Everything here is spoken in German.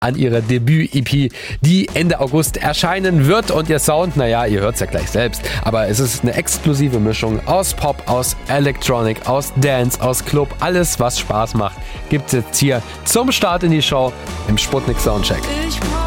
an ihrer Debüt-EP, die Ende August erscheinen wird. Und ihr Sound, naja, ihr hört es ja gleich selbst, aber es ist eine exklusive Mischung aus Pop, aus Electronic, aus Dance, aus Club. Alles, was Spaß macht, gibt es jetzt hier zum Start in die Show im Sputnik Soundcheck.